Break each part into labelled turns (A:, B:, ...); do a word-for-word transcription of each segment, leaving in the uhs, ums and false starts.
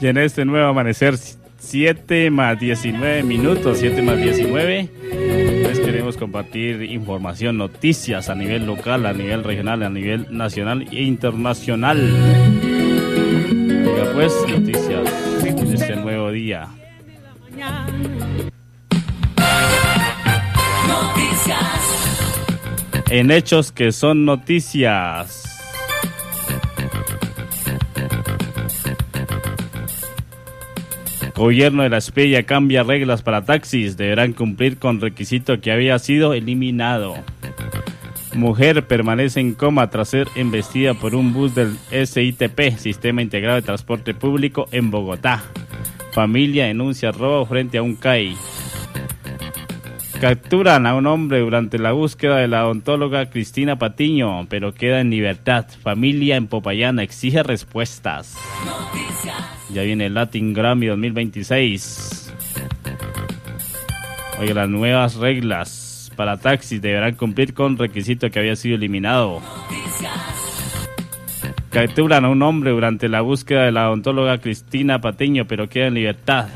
A: Y en este nuevo amanecer, siete más diecinueve minutos, siete más diecinueve, pues queremos compartir información, noticias a nivel local, a nivel regional, a nivel nacional e internacional. Oiga pues, noticias en este nuevo día. En hechos que son noticias. Gobierno de la Espriella cambia reglas para taxis. Deberán cumplir con requisito que había sido eliminado. Mujer permanece en coma tras ser embestida por un bus del S I T P, Sistema Integrado de Transporte Público, en Bogotá. Familia denuncia robo frente a un C A I. Capturan a un hombre durante la búsqueda de la odontóloga Cristina Patiño, pero queda en libertad. Familia en Popayán exige respuestas. Ya viene el Latin Grammy dos mil veintiséis. Oye, las nuevas reglas para taxis deberán cumplir con requisito que había sido eliminado. Capturan a un hombre durante la búsqueda de la odontóloga Cristina Patiño, pero queda en libertad.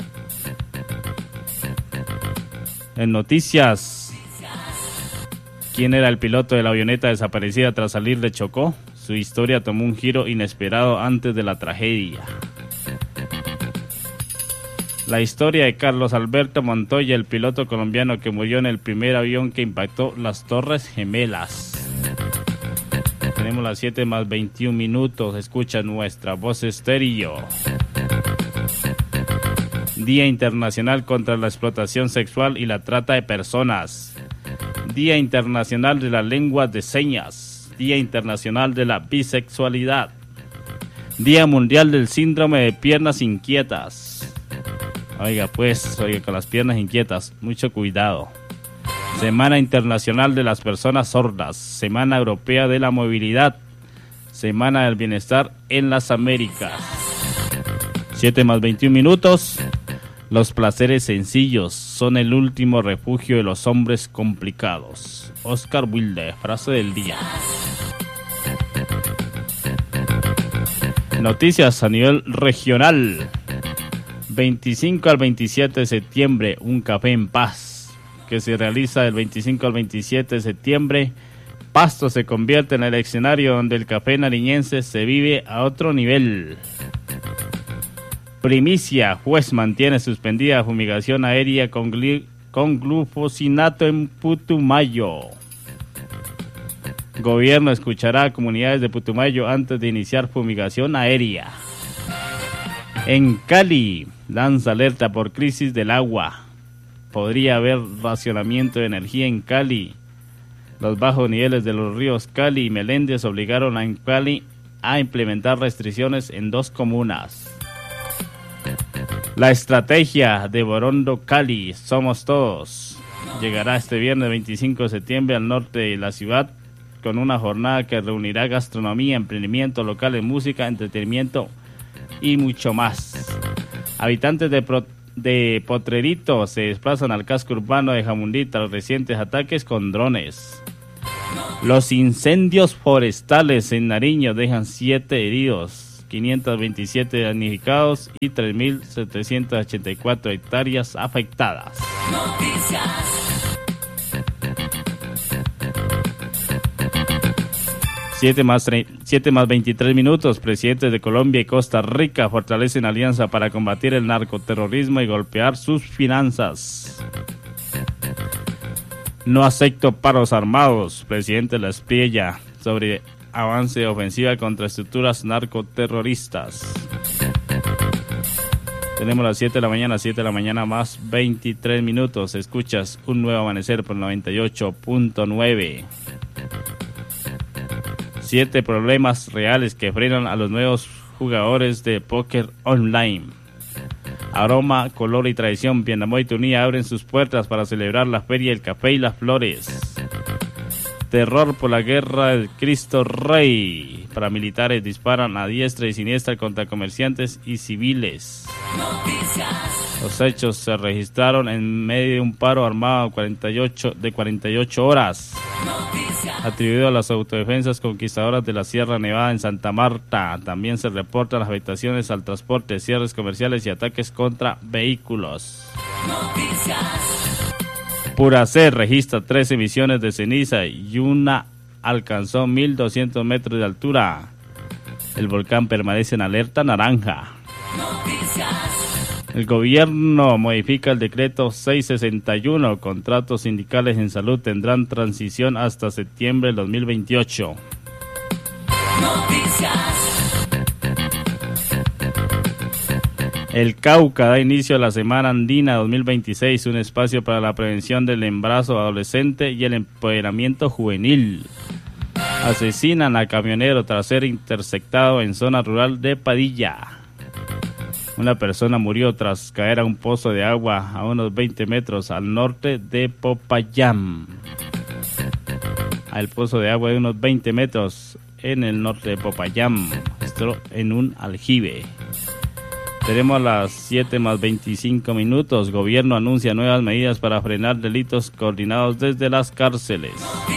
A: En noticias, ¿quién era el piloto de la avioneta desaparecida tras salir de Chocó? Su historia tomó un giro inesperado antes de la tragedia. La historia de Carlos Alberto Montoya, el piloto colombiano que murió en el primer avión que impactó las Torres Gemelas. Tenemos las siete más veintiún minutos, escucha nuestra voz estéreo. Día Internacional contra la Explotación Sexual y la Trata de Personas. Día Internacional de la Lengua de Señas. Día Internacional de la Bisexualidad. Día Mundial del Síndrome de Piernas Inquietas. Oiga pues, oiga, con las piernas inquietas, mucho cuidado. Semana Internacional de las Personas Sordas. Semana Europea de la Movilidad. Semana del Bienestar en las Américas. siete más veintiún minutos. Los placeres sencillos son el último refugio de los hombres complicados. Oscar Wilde, frase del día. Noticias a nivel regional. veinticinco al veintisiete de septiembre, un café en paz, que se realiza del veinticinco al veintisiete de septiembre. Pasto se convierte en el escenario donde el café nariñense se vive a otro nivel. Primicia, juez mantiene suspendida fumigación aérea con, gli- con glufosinato en Putumayo. Gobierno escuchará a comunidades de Putumayo antes de iniciar fumigación aérea. En Cali, lanza alerta por crisis del agua. Podría haber racionamiento de energía en Cali. Los bajos niveles de los ríos Cali y Meléndez obligaron a Cali a implementar restricciones en dos comunas. La estrategia de Borondo Cali, Somos Todos, llegará este viernes veinticinco de septiembre al norte de la ciudad con una jornada que reunirá gastronomía, emprendimiento local en música, entretenimiento y mucho más. Habitantes de, Pro, de Potrerito se desplazan al casco urbano de Jamundí tras recientes ataques con drones. Los incendios forestales en Nariño dejan siete heridos, quinientos veintisiete damnificados y tres mil setecientas ochenta y cuatro hectáreas afectadas. Noticias. siete más veintitrés minutos. Presidentes de Colombia y Costa Rica fortalecen alianza para combatir el narcoterrorismo y golpear sus finanzas. No acepto paros armados. Presidente de la Espriella sobre avance de ofensiva contra estructuras narcoterroristas. Tenemos las siete de la mañana, siete de la mañana más veintitrés minutos. Escuchas Un Nuevo Amanecer por noventa y ocho punto nueve. Siete problemas reales que frenan a los nuevos jugadores de póker online. Aroma, color y tradición. Piendamó y Tunía abren sus puertas para celebrar la Feria del Café y las Flores. Terror por la guerra del Cristo Rey. Paramilitares disparan a diestra y siniestra contra comerciantes y civiles. Noticias. Los hechos se registraron en medio de un paro armado cuarenta y ocho, de cuarenta y ocho horas. Noticias. atribuido a las autodefensas conquistadoras de la Sierra Nevada en Santa Marta. También se reportan las afectaciones al transporte, cierres comerciales y ataques contra vehículos. Noticias. Puracé registra tres emisiones de ceniza y una alcanzó mil doscientos metros de altura. El volcán permanece en alerta naranja. Noticias. El gobierno modifica el decreto seiscientos sesenta y uno. Contratos sindicales en salud tendrán transición hasta septiembre del dos mil veintiocho. Noticias. El Cauca da inicio a la Semana Andina dos mil veintiséis, un espacio para la prevención del embarazo adolescente y el empoderamiento juvenil. Asesinan a camionero tras ser interceptado en zona rural de Padilla. Una persona murió tras caer a un pozo de agua a unos veinte metros al norte de Popayán. Al pozo de agua de unos veinte metros en el norte de Popayán, esto en un aljibe. Tenemos las siete más veinticinco minutos. Gobierno anuncia nuevas medidas para frenar delitos coordinados desde las cárceles.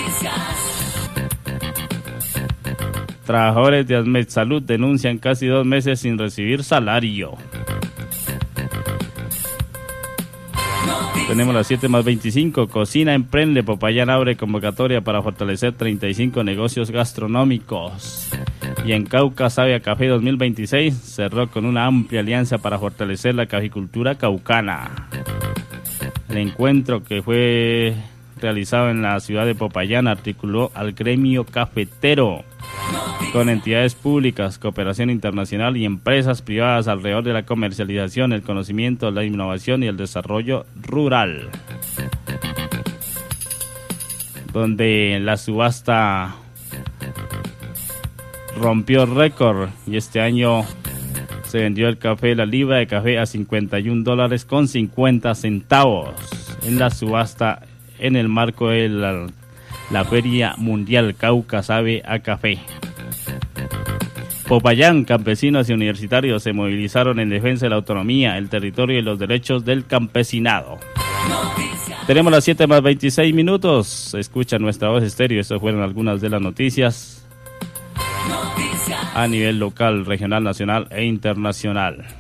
A: Trabajadores de Asmed Salud denuncian casi dos meses sin recibir salario. Tenemos las siete más veinticinco. Cocina Emprende. Popayán abre convocatoria para fortalecer treinta y cinco negocios gastronómicos. Y en Cauca Sabe a Café dos mil veintiséis cerró con una amplia alianza para fortalecer la caficultura caucana. El encuentro, que fue realizado en la ciudad de Popayán, articuló al gremio cafetero con entidades públicas, cooperación internacional y empresas privadas alrededor de la comercialización, el conocimiento, la innovación y el desarrollo rural. Donde la subasta rompió récord y este año se vendió el café, la libra de café a cincuenta y un dólares con cincuenta centavos en la subasta en el marco de la, la Feria Mundial Cauca Sabe a Café. Popayán, campesinos y universitarios se movilizaron en defensa de la autonomía, el territorio y los derechos del campesinado. Noticias. Tenemos las siete más veintiséis minutos. Escucha nuestra voz estéreo. Estas fueron algunas de las noticias. Noticias a nivel local, regional, nacional e internacional.